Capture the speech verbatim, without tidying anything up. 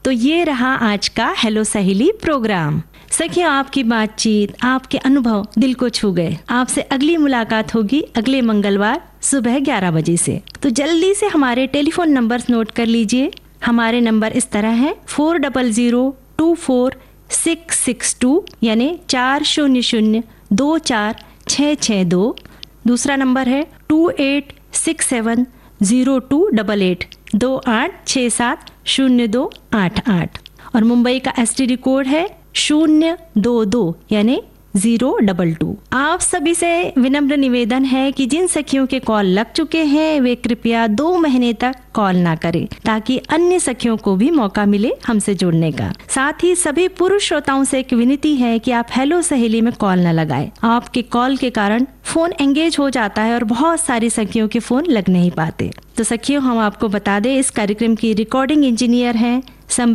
तो ये रहा आज का हेलो सहेली प्रोग्राम। सखियों, आपकी बातचीत, आपके अनुभव दिल को छू गए। आपसे अगली मुलाकात होगी अगले मंगलवार सुबह ग्यारह बजे से। तो जल्दी से हमारे टेलीफोन नंबर्स नोट कर लीजिए। हमारे नंबर इस तरह है फोर डबल जीरो टू फोर सिक्स सिक्स टू यानी चार शून्य शून्य दो चार छः छः दो। दूसरा नंबर है two at six seven zero two double at दो आठ छः सात शून्य दो आठ आठ। और मुंबई का एस टी डी कोड है शून्य दो दो यानी जीरो डबल टू। आप सभी से विनम्र निवेदन है कि जिन सखियों के कॉल लग चुके हैं वे कृपया दो महीने तक कॉल ना करें, ताकि अन्य सखियों को भी मौका मिले हमसे जुड़ने का। साथ ही सभी पुरुष श्रोताओं से एक विनती है कि आप हेलो सहेली में कॉल न लगाएं। आपके कॉल के कारण फोन एंगेज हो जाता है और बहुत सारी सखियों के फोन लग नहीं पाते। तो सखियों, हम आपको बता दें इस कार्यक्रम की रिकॉर्डिंग इंजीनियर हैं